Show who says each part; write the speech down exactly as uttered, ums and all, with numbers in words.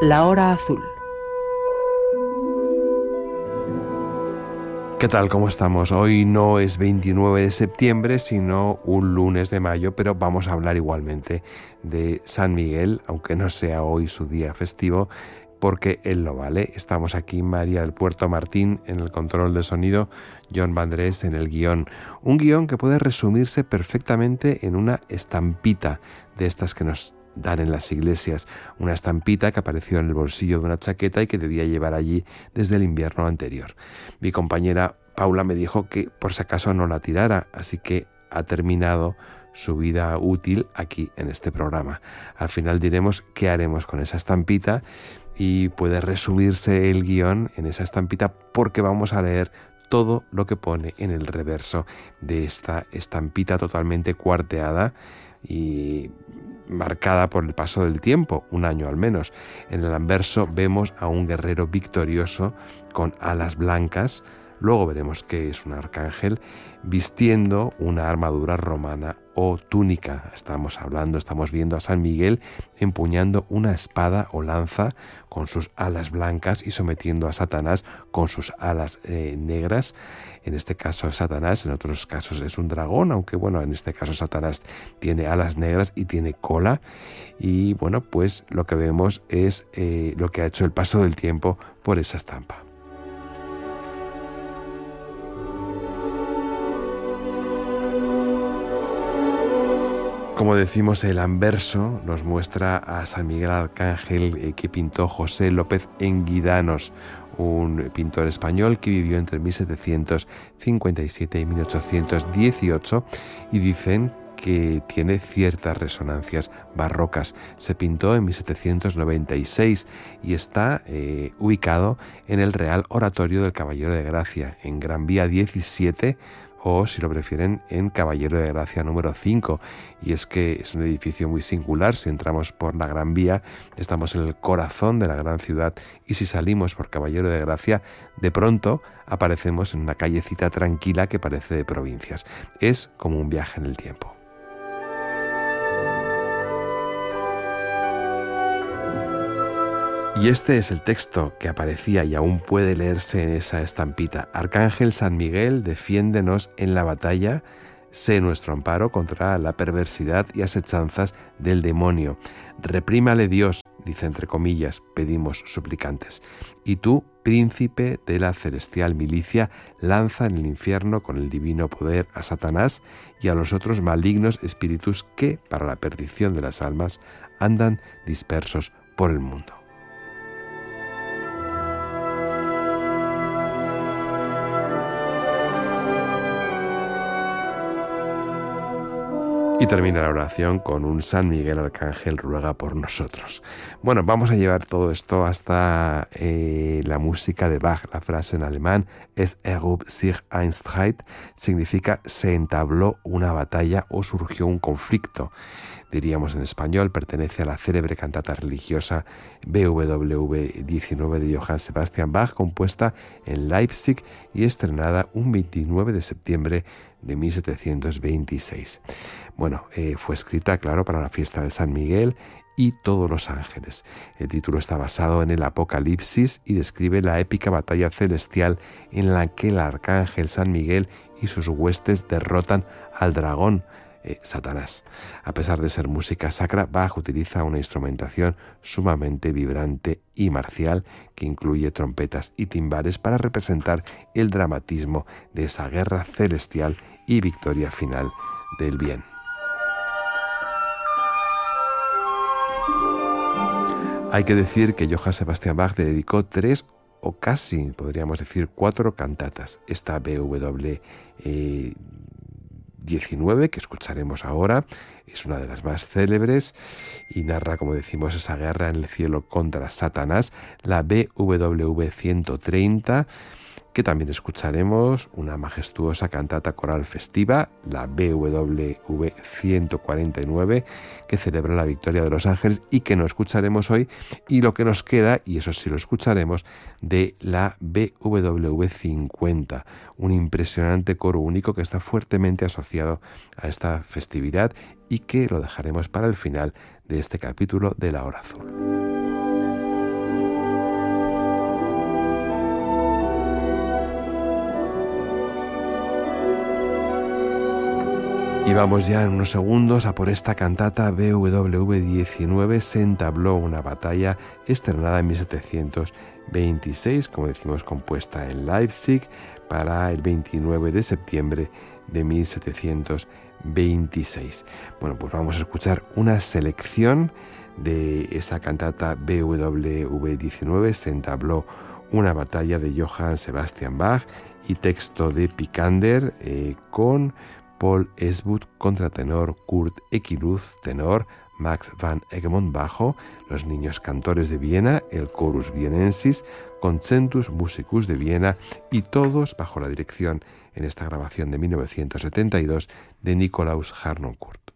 Speaker 1: La Hora Azul.
Speaker 2: ¿Qué tal? ¿Cómo estamos? Hoy no es veintinueve de septiembre, sino un lunes de mayo, pero vamos a hablar igualmente de San Miguel, aunque no sea hoy su día festivo, porque él lo vale. Estamos aquí, María del Puerto Martín en el control de sonido, John Vandrés en el guión. Un guión que puede resumirse perfectamente en una estampita de estas que nos dan en las iglesias, una estampita que apareció en el bolsillo de una chaqueta y que debía llevar allí desde el invierno anterior. Mi compañera Paula me dijo que por si acaso no la tirara, así que ha terminado su vida útil aquí en este programa. Al final diremos qué haremos con esa estampita y puede resumirse el guión en esa estampita porque vamos a leer todo lo que pone en el reverso de esta estampita totalmente cuarteada y marcada por el paso del tiempo, un año al menos. En el anverso vemos a un guerrero victorioso con alas blancas, luego veremos que es un arcángel vistiendo una armadura romana o túnica. Estamos hablando, estamos viendo a San Miguel empuñando una espada o lanza con sus alas blancas y sometiendo a Satanás con sus alas eh, negras. En este caso es Satanás, en otros casos es un dragón, aunque bueno, en este caso Satanás tiene alas negras y tiene cola. Y bueno, pues lo que vemos es eh, lo que ha hecho el paso del tiempo por esa estampa. Como decimos, el anverso nos muestra a San Miguel Arcángel eh, que pintó José López Enguidanos, un pintor español que vivió entre mil setecientos cincuenta y siete y mil ochocientos dieciocho, y dicen que tiene ciertas resonancias barrocas. Se pintó en mil setecientos noventa y seis y está eh, ubicado en el Real Oratorio del Caballero de Gracia, en Gran Vía diecisiete, o si lo prefieren en Caballero de Gracia número cinco. Y es que es un edificio muy singular. Si entramos por la Gran Vía, estamos en el corazón de la gran ciudad, y si salimos por Caballero de Gracia, de pronto aparecemos en una callecita tranquila que parece de provincias. Es como un viaje en el tiempo. Y este es el texto que aparecía y aún puede leerse en esa estampita. Arcángel San Miguel, defiéndenos en la batalla, sé nuestro amparo contra la perversidad y asechanzas del demonio. Reprímale Dios, dice entre comillas, pedimos suplicantes. Y tú, príncipe de la celestial milicia, lanza en el infierno con el divino poder a Satanás y a los otros malignos espíritus que, para la perdición de las almas, andan dispersos por el mundo. Y termina la oración con un San Miguel Arcángel ruega por nosotros. Bueno, vamos a llevar todo esto hasta eh, la música de Bach. La frase en alemán es erhob sich ein Streit, significa se entabló una batalla o surgió un conflicto. Diríamos en español, pertenece a la célebre cantata religiosa B W V diecinueve de Johann Sebastian Bach, compuesta en Leipzig y estrenada un veintinueve de septiembre de mil setecientos veintiséis. Bueno, eh, fue escrita, claro, para la fiesta de San Miguel y todos los ángeles. El título está basado en el Apocalipsis y describe la épica batalla celestial en la que el arcángel San Miguel y sus huestes derrotan al dragón, Eh, Satanás. A pesar de ser música sacra, Bach utiliza una instrumentación sumamente vibrante y marcial que incluye trompetas y timbales para representar el dramatismo de esa guerra celestial y victoria final del bien. Hay que decir que Johann Sebastian Bach le dedicó tres o casi, podríamos decir, cuatro cantatas. Esta B W eh, diecinueve, que escucharemos ahora, es una de las más célebres y narra, como decimos, esa guerra en el cielo contra Satanás. La B W V ciento treinta, que también escucharemos, una majestuosa cantata coral festiva, la B W V ciento cuarenta y nueve, que celebra la victoria de los ángeles y que no escucharemos hoy, y lo que nos queda, y eso sí lo escucharemos, de la B W V cincuenta, un impresionante coro único que está fuertemente asociado a esta festividad y que lo dejaremos para el final de este capítulo de La Hora Azul. Y vamos ya en unos segundos a por esta cantata B W diecinueve, se entabló una batalla, estrenada en mil setecientos veintiséis, como decimos, compuesta en Leipzig para el veintinueve de septiembre de mil setecientos veintiséis. Bueno, pues vamos a escuchar una selección de esa cantata B W diecinueve, se entabló una batalla de Johann Sebastian Bach y texto de Picander, eh, con Paul Eastwood contratenor, Kurt Eckluth tenor, Max van Egmond bajo, los niños cantores de Viena, el Chorus Vienensis, Concentus Musicus de Viena, y todos bajo la dirección, en esta grabación de mil novecientos setenta y dos, de Nikolaus Harnoncourt.